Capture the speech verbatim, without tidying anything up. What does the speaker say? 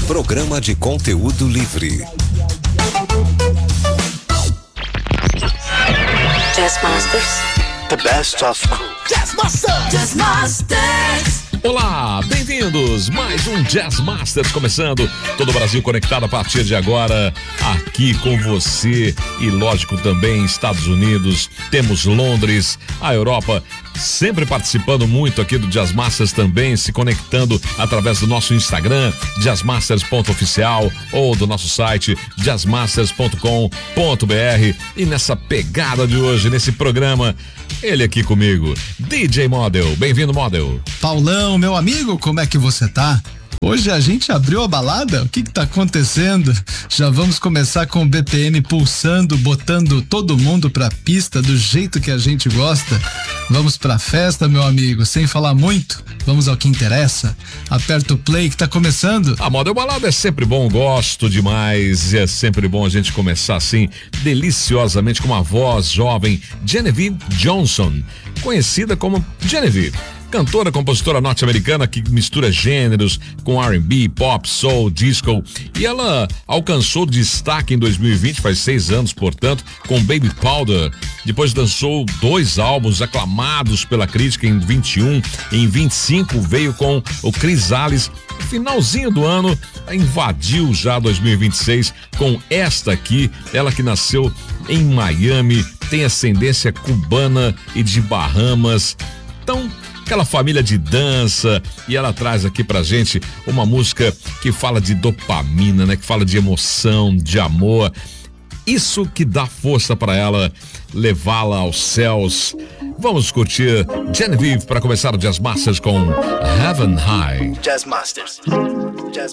Programa de conteúdo livre. Jazz Masters. The best of cool. Jazz Masters. Jazz Masters. Olá, bem-vindos! Mais um Jazz Masters começando. Todo o Brasil conectado a partir de agora, aqui com você. E lógico também Estados Unidos, temos Londres, a Europa, sempre participando muito aqui do Jazz Masters também, se conectando através do nosso Instagram, jazzmasters ponto oficial, ou do nosso site, jazzmasters ponto com ponto br. E nessa pegada de hoje, nesse programa, ele aqui comigo, D J Model. Bem-vindo, Model. Paulão, meu amigo, como é que você tá? Hoje a gente abriu a balada? O que que tá acontecendo? Já vamos começar com o B P M pulsando, botando todo mundo pra pista do jeito que a gente gosta. Vamos pra festa, meu amigo, sem falar muito. Vamos ao que interessa. Aperta o play que tá começando. A Model Balada é sempre bom, gosto demais. É sempre bom a gente começar assim, deliciosamente, com uma voz jovem, Genevieve Johnson, conhecida como Genevieve. Cantora, compositora norte-americana que mistura gêneros com R and B, pop, soul, disco. E ela alcançou destaque em dois mil e vinte, faz seis anos, portanto, com Baby Powder. Depois lançou dois álbuns aclamados pela crítica em vinte e um. Em vinte e cinco veio com o Chrysalis. Finalzinho do ano, invadiu já dois mil e vinte e seis com esta aqui. Ela que nasceu em Miami, tem ascendência cubana e de Bahamas. Então, aquela família de dança, e ela traz aqui pra gente uma música que fala de dopamina, né? Que fala de emoção, de amor. Isso que dá força pra ela levá-la aos céus. Vamos curtir Genevieve para começar o Jazz Masters com Heaven High. Jazz Masters. Jazz